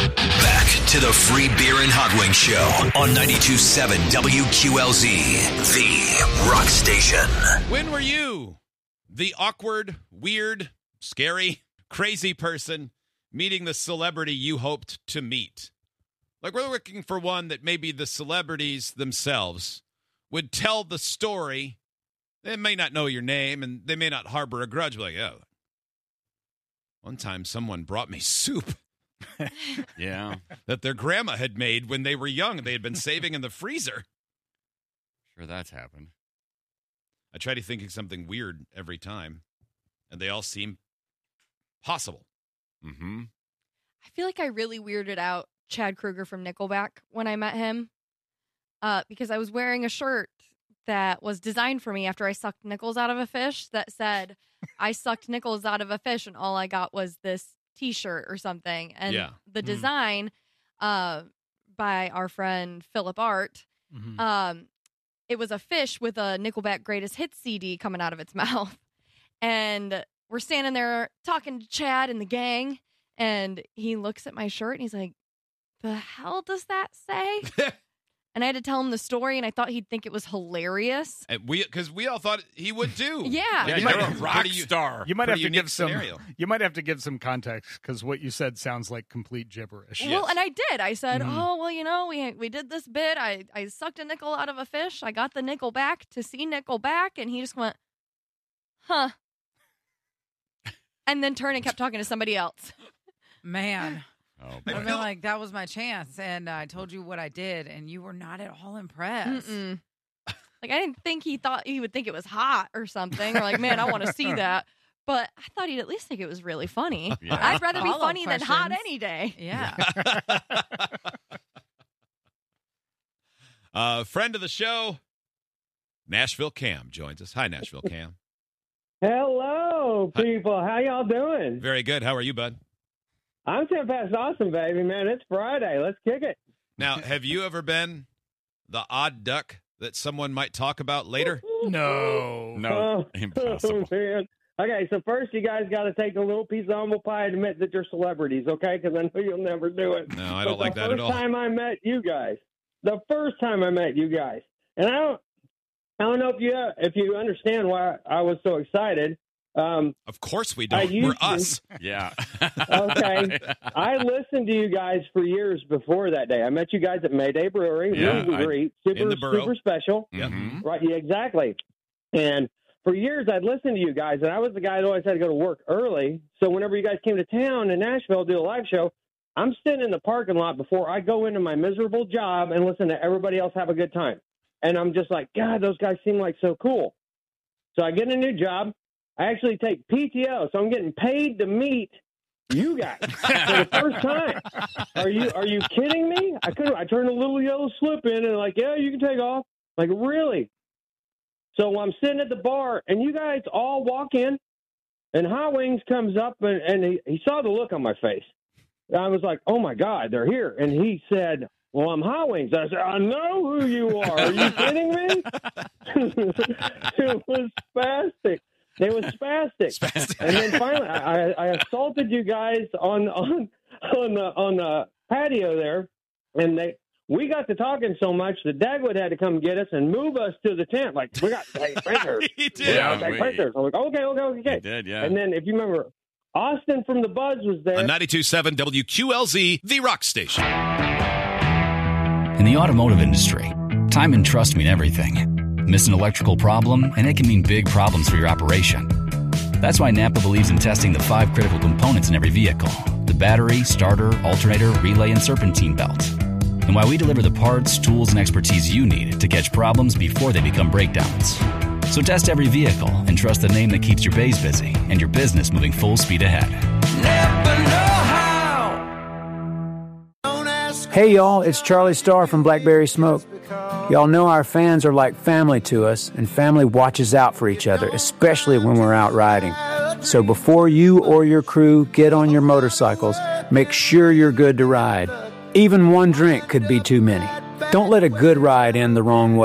Back to the Free Beer and Hot Wings Show on 92.7 WQLZ, the rock station. When were you the awkward, weird, scary, crazy person meeting the celebrity you hoped to meet? Like, we're looking for one that maybe the celebrities themselves would tell the story. They may not know your name, and they may not harbor a grudge. Like, oh, one time someone brought me soup. Yeah. That their grandma had made when they were young. They had been saving in the freezer. Sure, that's happened. I try to think of something weird every time, and they all seem possible. Mm-hmm. I feel like I really weirded out Chad Kroeger from Nickelback when I met him because I was wearing a shirt that was designed for me after I sucked nickels out of a fish that said, I sucked nickels out of a fish, and all I got was this T-shirt or something. And the design by our friend Philip Art, it was a fish with a Nickelback Greatest Hits CD coming out of its mouth. And we're standing there talking to Chad and the gang, and he looks at my shirt and he's like, the hell does that say? And I had to tell him the story, and I thought he'd think it was hilarious. Because we all thought he would too. Yeah. Yeah, you're a rock star. You might have to give scenario. You might have to give some context because what you said sounds like complete gibberish. Well, and I did. I said, oh, well, you know, we did this bit. I sucked a nickel out of a fish. I got the nickel back to see nickel back, and he just went, huh. And then turned and kept talking to somebody else. Man. Oh, I've been like, that was my chance, and I told you what I did, and you were not at all impressed. Like, I didn't think he thought he would think it was hot or something, or like, man, I want to see that. But I thought he'd at least think it was really funny. Yeah. I'd rather be Follow-up funny than hot questions. any day. Yeah. Friend of the show, Nashville Cam joins us. Hi, Nashville Cam. Hello, people. How y'all doing? Very good. How are you, bud? I'm saying past awesome, baby, man. It's Friday. Let's kick it. Now, have you ever been the odd duck that someone might talk about later? No. No, impossible. Man. Okay, so first you guys got to take a little piece of humble pie and admit that you're celebrities, okay? Because I know you'll never do it. No, I don't like that at all. The first time I met you guys, and I don't know if you understand why I was so excited. Of course we don't. We're us. Yeah. Okay. I listened to you guys for years before that day. I met you guys at Mayday Brewery. Yeah, Really great. in the borough. Super special. Mhm. Right. Yeah, exactly. And for years, I'd listened to you guys, and I was the guy that always had to go to work early. So whenever you guys came to town in Nashville to do a live show, I'm sitting in the parking lot before I go into my miserable job and listen to everybody else have a good time. And I'm just like, God, those guys seem like so cool. So I get a new job. I actually take PTO, so I'm getting paid to meet you guys for the first time. Are you kidding me? I turned a little yellow slip in and like, yeah, you can take off. Like, really? So I'm sitting at the bar, and you guys all walk in, and Hot Wings comes up, and he saw the look on my face. I was like, oh, my God, they're here. And he said, well, I'm Hot Wings. I said, I know who you are. Are you kidding me? It was spastic. It was spastic. And then finally, I assaulted you guys on the patio there, and we got to talking so much that Dagwood had to come get us and move us to the tent. Like, we got to take pictures. He did. Take pictures. I'm like, okay. He did, yeah. And then if you remember, Austin from the Buzz was there. On 92.7 WQLZ, the rock station. In the automotive industry, time and trust mean everything. Miss an electrical problem, and it can mean big problems for your operation. That's why Napa believes in testing the 5 critical components in every vehicle: the battery, starter, alternator, relay, and serpentine belt. And why we deliver the parts, tools, and expertise you need to catch problems before they become breakdowns. So test every vehicle and trust the name that keeps your bays busy and your business moving full speed ahead. Napa know-how. Hey y'all, it's Charlie Starr from Blackberry Smoke. Y'all know our fans are like family to us, and family watches out for each other, especially when we're out riding. So before you or your crew get on your motorcycles, make sure you're good to ride. Even one drink could be too many. Don't let a good ride end the wrong way.